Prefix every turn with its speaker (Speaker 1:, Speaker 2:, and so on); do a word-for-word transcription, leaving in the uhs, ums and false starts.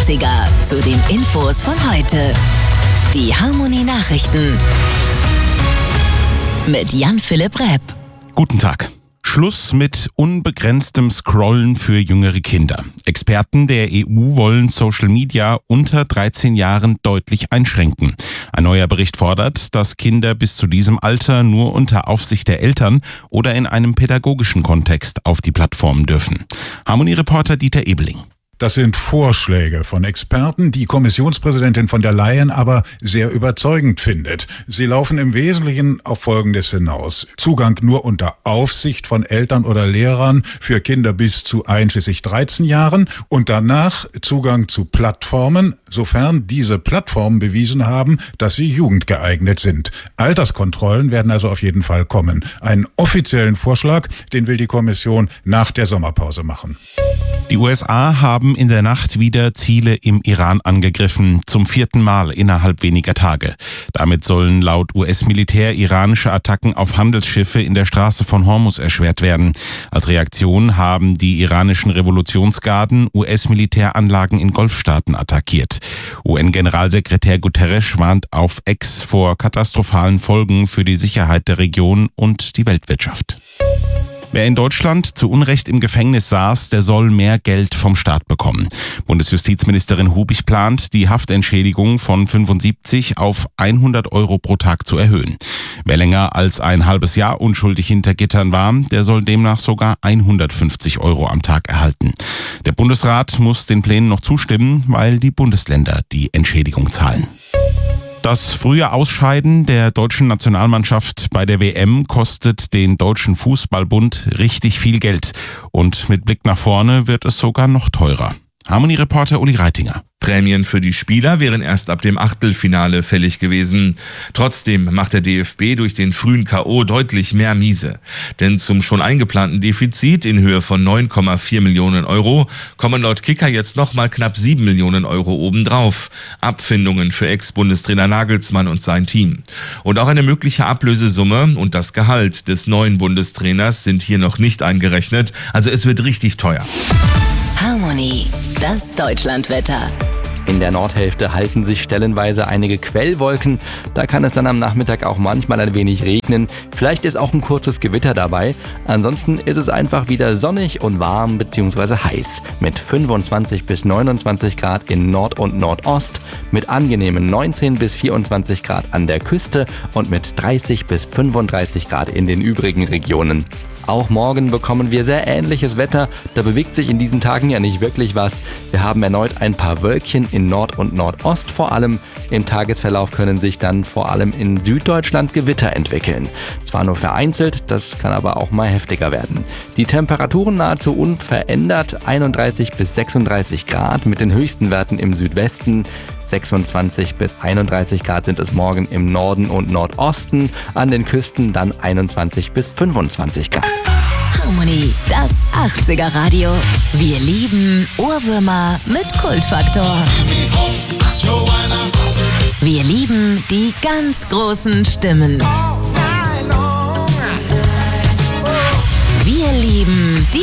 Speaker 1: achtziger zu den Infos von heute. Die Harmony Nachrichten mit Jan-Philipp Repp.
Speaker 2: Guten Tag. Schluss mit unbegrenztem Scrollen für jüngere Kinder. Experten der E U wollen Social Media unter dreizehn Jahren deutlich einschränken. Ein neuer Bericht fordert, dass Kinder bis zu diesem Alter nur unter Aufsicht der Eltern oder in einem pädagogischen Kontext auf die Plattformen dürfen. Harmony-Reporter Dieter Ebeling.
Speaker 3: Das sind Vorschläge von Experten, die Kommissionspräsidentin von der Leyen aber sehr überzeugend findet. Sie laufen im Wesentlichen auf Folgendes hinaus. Zugang nur unter Aufsicht von Eltern oder Lehrern für Kinder bis zu einschließlich dreizehn Jahren und danach Zugang zu Plattformen, sofern diese Plattformen bewiesen haben, dass sie jugendgeeignet sind. Alterskontrollen werden also auf jeden Fall kommen. Einen offiziellen Vorschlag, den will die Kommission nach der Sommerpause machen.
Speaker 2: Die U S A haben in der Nacht wieder Ziele im Iran angegriffen, zum vierten Mal innerhalb weniger Tage. Damit sollen laut U S-Militär iranische Attacken auf Handelsschiffe in der Straße von Hormuz erschwert werden. Als Reaktion haben die iranischen Revolutionsgarden U S-Militäranlagen in Golfstaaten attackiert. U N-Generalsekretär Guterres warnt auf X vor katastrophalen Folgen für die Sicherheit der Region und die Weltwirtschaft. Wer in Deutschland zu Unrecht im Gefängnis saß, der soll mehr Geld vom Staat bekommen. Bundesjustizministerin Hubich plant, die Haftentschädigung von fünfundsiebzig auf hundert Euro pro Tag zu erhöhen. Wer länger als ein halbes Jahr unschuldig hinter Gittern war, der soll demnach sogar hundertfünfzig Euro am Tag erhalten. Der Bundesrat muss den Plänen noch zustimmen, weil die Bundesländer die Entschädigung zahlen. Das frühe Ausscheiden der deutschen Nationalmannschaft bei der W M kostet den Deutschen Fußballbund richtig viel Geld. Und mit Blick nach vorne wird es sogar noch teurer. Harmony-Reporter Uli Reitinger.
Speaker 4: Prämien für die Spieler wären erst ab dem Achtelfinale fällig gewesen. Trotzdem macht der D F B durch den frühen K O deutlich mehr miese. Denn zum schon eingeplanten Defizit in Höhe von neun Komma vier Millionen Euro kommen laut Kicker jetzt nochmal knapp sieben Millionen Euro obendrauf. Abfindungen für Ex-Bundestrainer Nagelsmann und sein Team. Und auch eine mögliche Ablösesumme und das Gehalt des neuen Bundestrainers sind hier noch nicht eingerechnet. Also es wird richtig teuer.
Speaker 1: Harmony, das Deutschlandwetter.
Speaker 5: In der Nordhälfte halten sich stellenweise einige Quellwolken. Da kann es dann am Nachmittag auch manchmal ein wenig regnen. Vielleicht ist auch ein kurzes Gewitter dabei. Ansonsten ist es einfach wieder sonnig und warm bzw. heiß. Mit fünfundzwanzig bis neunundzwanzig Grad in Nord- und Nordost, mit angenehmen neunzehn bis vierundzwanzig Grad an der Küste und mit dreißig bis fünfunddreißig Grad in den übrigen Regionen. Auch morgen bekommen wir sehr ähnliches Wetter. Da bewegt sich in diesen Tagen ja nicht wirklich was. Wir haben erneut ein paar Wölkchen in Nord- und Nordost vor allem. Im Tagesverlauf können sich dann vor allem in Süddeutschland Gewitter entwickeln. Zwar nur vereinzelt, das kann aber auch mal heftiger werden. Die Temperaturen nahezu unverändert, einunddreißig bis sechsunddreißig Grad mit den höchsten Werten im Südwesten. sechsundzwanzig bis einunddreißig Grad sind es morgen im Norden und Nordosten, an den Küsten dann einundzwanzig bis fünfundzwanzig Grad.
Speaker 1: Harmony, das achtziger Radio. Wir lieben Ohrwürmer mit Kultfaktor. Wir lieben die ganz großen Stimmen. Wir lieben die